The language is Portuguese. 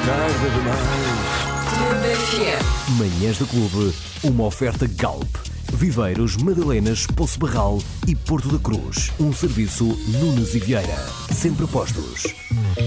tarde demais. Manhãs do Clube, uma oferta Galp. Viveiros, Madalenas, Poço Barral e Porto da Cruz. Um serviço Nunes e Vieira. Sempre postos.